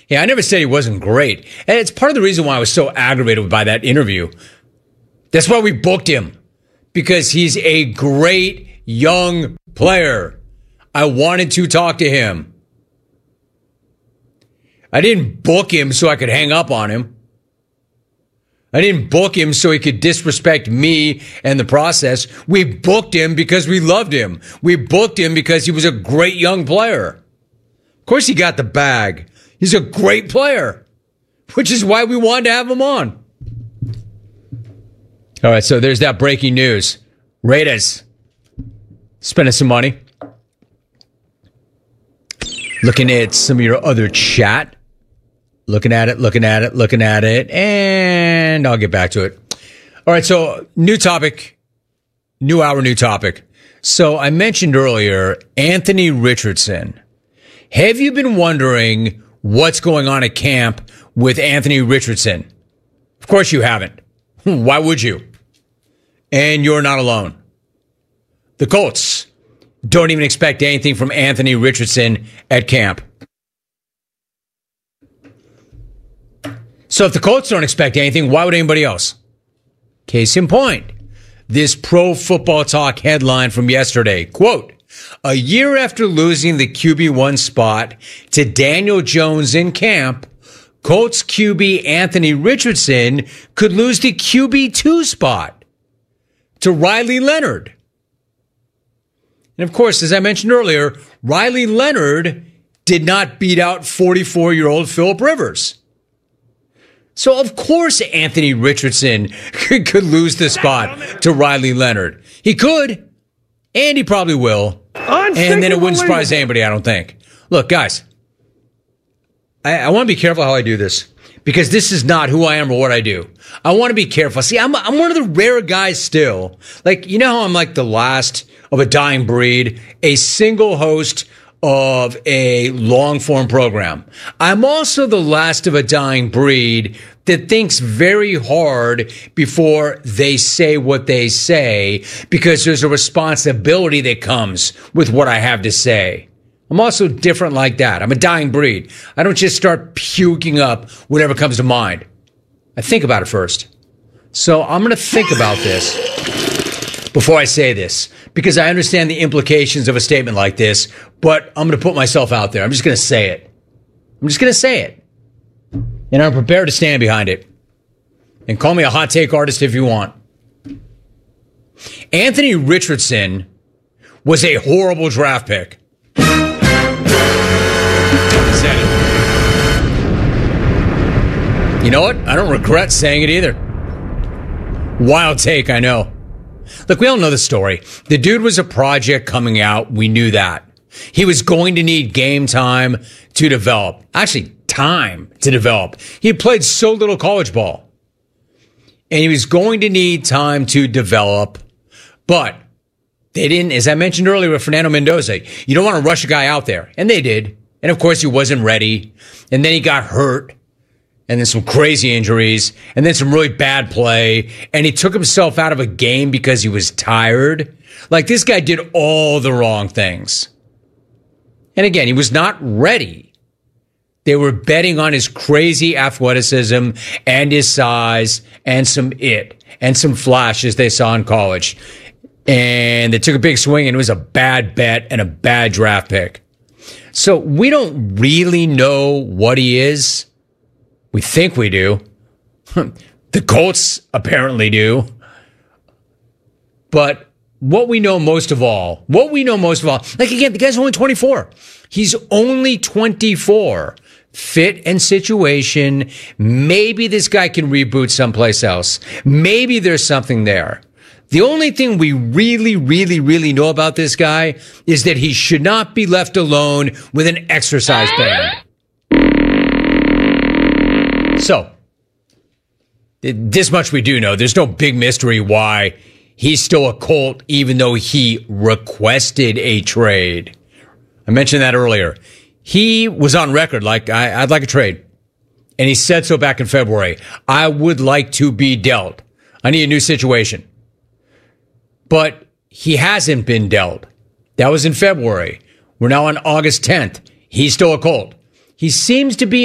Yeah, I never said he wasn't great. And it's part of the reason why I was so aggravated by that interview. That's why we booked him. Because he's a great young player. I wanted to talk to him. I didn't book him so I could hang up on him. I didn't book him so he could disrespect me and the process. We booked him because we loved him. We booked him because he was a great young player. Of course he got the bag. He's a great player, which is why we wanted to have him on. All right, so there's that breaking news. Raiders spending some money. Looking at some of your other chat. Looking at it, and I'll get back to it. All right, so new topic, new hour, new topic. So I mentioned earlier, Anthony Richardson. Have you been wondering what's going on at camp with Anthony Richardson? Of course you haven't. Why would you? And you're not alone. The Colts don't even expect anything from Anthony Richardson at camp. So if the Colts don't expect anything, why would anybody else? Case in point, this Pro Football Talk headline from yesterday, quote, a year after losing the QB1 spot to Daniel Jones in camp, Colts QB Anthony Richardson could lose the QB2 spot to Riley Leonard. And of course, as I mentioned earlier, Riley Leonard did not beat out 44-year-old Philip Rivers. So, of course, Anthony Richardson could lose the spot to Riley Leonard. He could, and he probably will. And then it wouldn't surprise anybody, I don't think. Look, guys, I want to be careful how I do this, because this is not who I am or what I do. I want to be careful. See, I'm one of the rare guys still. Like, you know how I'm like the last of a dying breed, a single host of a long-form program. I'm also the last of a dying breed that thinks very hard before they say what they say, because there's a responsibility that comes with what I have to say. I'm also different like that. I'm a dying breed. I don't just start puking up whatever comes to mind. I think about it first. So I'm going to think about this before I say this, because I understand the implications of a statement like this, but I'm going to put myself out there. I'm just going to say it. I'm just going to say it. And I'm prepared to stand behind it. And call me a hot take artist if you want. Anthony Richardson was a horrible draft pick. Said it. You know what? I don't regret saying it either. Wild take, I know. Look, we all know the story. The dude was a project coming out. We knew that. He was going to need game time to develop. Actually, time to develop. He had played so little college ball. And he was going to need time to develop. But they didn't, as I mentioned earlier with Fernando Mendoza, you don't want to rush a guy out there. And they did. And of course, he wasn't ready. And then he got hurt. And then some crazy injuries, and then some really bad play, and he took himself out of a game because he was tired. Like, this guy did all the wrong things. And again, he was not ready. They were betting on his crazy athleticism and his size and some flashes they saw in college. And they took a big swing, and it was a bad bet and a bad draft pick. So we don't really know what he is. We think we do. The Colts apparently do. But what we know most of all, like again, the guy's only 24. He's only 24. Fit and situation. Maybe this guy can reboot someplace else. Maybe there's something there. The only thing we really know about this guy is that he should not be left alone with an exercise band. So, this much we do know. There's no big mystery why he's still a Colt, even though he requested a trade. I mentioned that earlier. He was on record like, I'd like a trade. And he said so back in February. I would like to be dealt. I need a new situation. But he hasn't been dealt. That was in February. We're now on August 10th. He's still a Colt. He seems to be